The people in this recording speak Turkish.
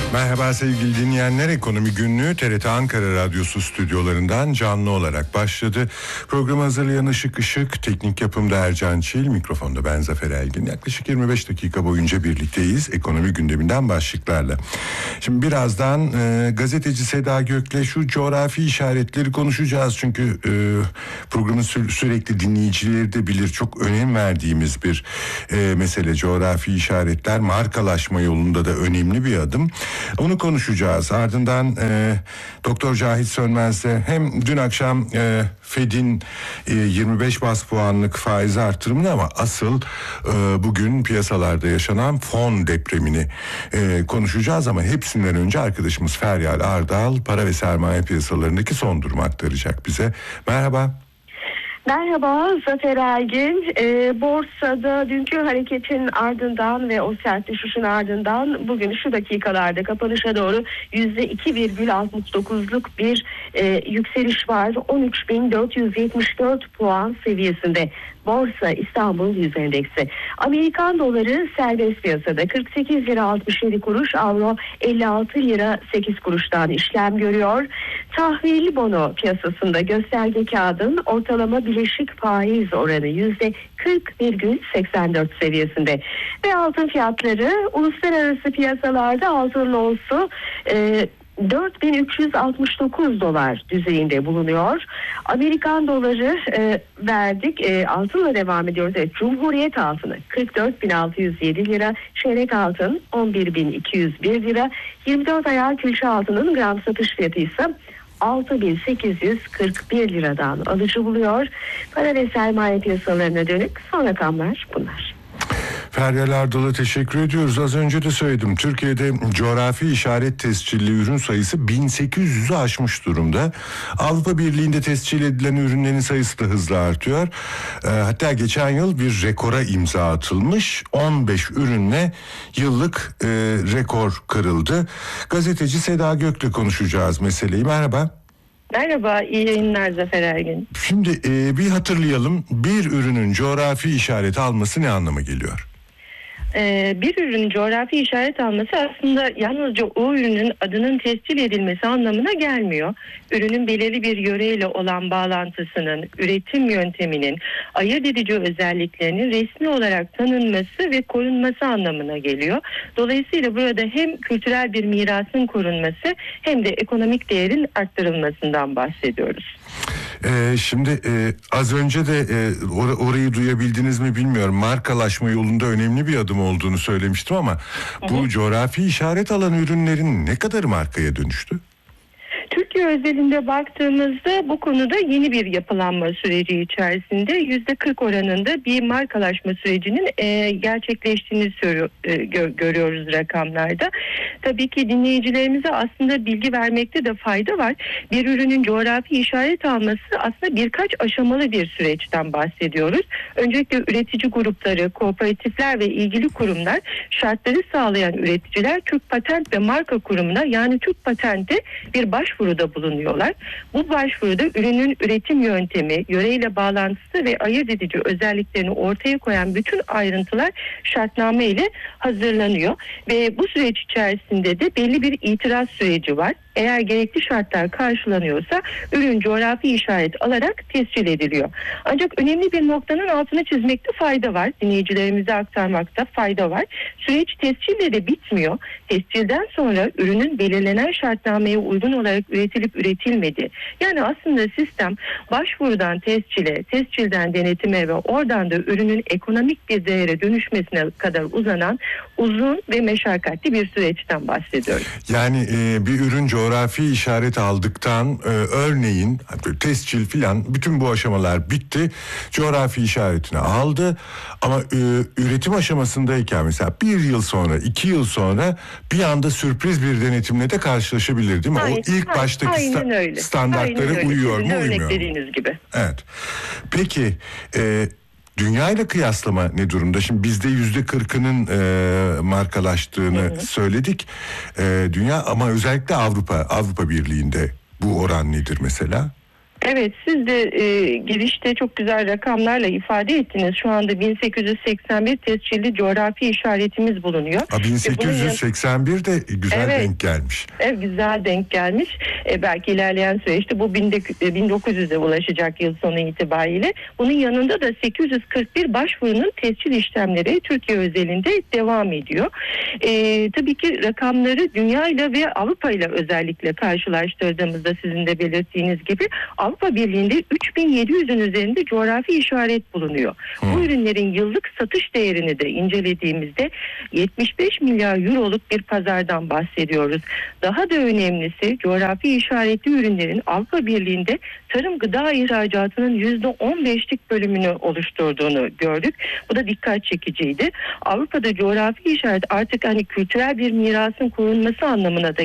Merhaba sevgili dinleyenler, Ekonomi Günlüğü TRT Ankara Radyosu stüdyolarından canlı olarak başladı. Programı hazırlayan Işık, teknik yapımda Ercan Çil, mikrofonda ben Zafer Elgin. Yaklaşık 25 dakika boyunca birlikteyiz ekonomi gündeminden başlıklarla. Şimdi birazdan gazeteci Seda Gök'le şu coğrafi işaretleri konuşacağız. Çünkü programın sürekli dinleyicileri de bilir, çok önem verdiğimiz bir mesele coğrafi işaretler. Markalaşma yolunda da önemli bir adım. Onu konuşacağız. Ardından Doktor Cahit Sönmez'de hem dün akşam Fed'in 25 bas puanlık faiz artırımını ama asıl bugün piyasalarda yaşanan fon depremini konuşacağız. Ama hepsinden önce arkadaşımız Feryal Ardal para ve sermaye piyasalarındaki son durumu aktaracak bize. Merhaba. Merhaba Zafer Elgin. Borsada dünkü hareketin ardından ve o sert düşüşün ardından bugün şu dakikalarda kapanışa doğru %2,69'luk bir yükseliş var. 13.474 puan seviyesinde. Borsa İstanbul Yüz Endeksi. Amerikan doları serbest piyasada 48 lira 67 kuruş, avro 56 lira 8 kuruştan işlem görüyor. Tahvil bono piyasasında gösterge kağıdın ortalama bileşik faiz oranı %40,84 seviyesinde. Ve altın fiyatları uluslararası piyasalarda altın onsu 4.369 dolar düzeyinde bulunuyor. Amerikan doları verdik. Altınla devam ediyoruz. Evet, Cumhuriyet altını 44.607 lira. Çeyrek altın 11.201 lira. 24 ayar külçe altının gram satış fiyatı ise 6.841 liradan alıcı buluyor. Para ve sermaye piyasalarına dönük son rakamlar bunlar. Feryal Ardal'a teşekkür ediyoruz. Az önce de söyledim. Türkiye'de coğrafi işaret tescilli ürün sayısı 1800'ü aşmış durumda. Avrupa Birliği'nde tescil edilen ürünlerin sayısı da hızla artıyor. Hatta geçen yıl bir rekora imza atılmış. 15 ürünle yıllık rekor kırıldı. Gazeteci Seda Gök'le konuşacağız meseleyi. Merhaba. Merhaba, iyi yayınlar Zafer Ergin. Şimdi bir hatırlayalım. Bir ürünün coğrafi işaret alması ne anlama geliyor? Bir ürünün coğrafi işaret alması aslında yalnızca o ürünün adının tescil edilmesi anlamına gelmiyor. Ürünün belirli bir yöreyle olan bağlantısının, üretim yönteminin, ayırt edici özelliklerinin resmi olarak tanınması ve korunması anlamına geliyor. Dolayısıyla burada hem kültürel bir mirasın korunması hem de ekonomik değerin arttırılmasından bahsediyoruz. Şimdi az önce de orayı duyabildiniz mi bilmiyorum. Markalaşma yolunda önemli bir adım olduğunu söylemiştim ama bu coğrafi işaret alan ürünlerin ne kadar markaya dönüştü? Türkiye özelinde baktığımızda bu konuda yeni bir yapılanma süreci içerisinde %40 oranında bir markalaşma sürecinin gerçekleştiğini görüyoruz rakamlarda. Tabii ki dinleyicilerimize aslında bilgi vermekte de fayda var. Bir ürünün coğrafi işaret alması aslında birkaç aşamalı bir süreçten bahsediyoruz. Öncelikle üretici grupları, kooperatifler ve ilgili kurumlar, şartları sağlayan üreticiler Türk Patent ve Marka Kurumu'na, yani Türk Patent'e bir başvuruda bulunuyorlar. Bu başvuruda ürünün üretim yöntemi, yöreyle bağlantısı ve ayırt edici özelliklerini ortaya koyan bütün ayrıntılar şartname ile hazırlanıyor. Ve bu süreç içerisinde de belli bir itiraz süreci var. Eğer gerekli şartlar karşılanıyorsa ürün coğrafi işaret alarak tescil ediliyor. Ancak önemli bir noktanın altını çizmekte fayda var. Dinleyicilerimize aktarmakta fayda var. Süreç tescille de bitmiyor. Tescilden sonra ürünün belirlenen şartnameye uygun olarak üretilip üretilmediği. Yani aslında sistem başvurudan tescile, tescilden denetime ve oradan da ürünün ekonomik bir değere dönüşmesine kadar uzanan uzun ve meşakkatli bir süreçten bahsediyoruz. Yani bir ürün coğrafi işaret aldıktan örneğin tescil filan bütün bu aşamalar bitti. Coğrafi işaretini aldı ama üretim aşamasındayken mesela 1 yıl sonra 2 yıl sonra bir anda sürpriz bir denetimle de karşılaşabilir değil mi? O ilk baştaki standartlara uyuyor mu uymuyor mu? Gibi. Evet. Peki dünya ile kıyaslama ne durumda? Şimdi bizde %40'ının markalaştığını söyledik. Dünya ama özellikle Avrupa Birliği'nde bu oran nedir mesela? Evet, siz de girişte çok güzel rakamlarla ifade ettiniz. Şu anda 1881 tescilli coğrafi işaretimiz bulunuyor. 1881 de güzel denk gelmiş. Evet, güzel denk gelmiş. Belki ilerleyen süreçte bu 1900'e ulaşacak yıl sonu itibariyle. Bunun yanında da 841 başvurunun tescil işlemleri Türkiye özelinde devam ediyor. Tabii ki rakamları dünya ile ve Avrupa ile özellikle karşılaştırdığımızda sizin de belirttiğiniz gibi Avrupa Birliği'nde 3700'ün üzerinde coğrafi işaret bulunuyor. Bu ürünlerin yıllık satış değerini de incelediğimizde 75 milyar euroluk bir pazardan bahsediyoruz. Daha da önemlisi coğrafi işaretli ürünlerin Avrupa Birliği'nde tarım gıda ihracatının %15'lik bölümünü oluşturduğunu gördük. Bu da dikkat çekiciydi. Avrupa'da coğrafi işaret artık hani kültürel bir mirasın korunması anlamına da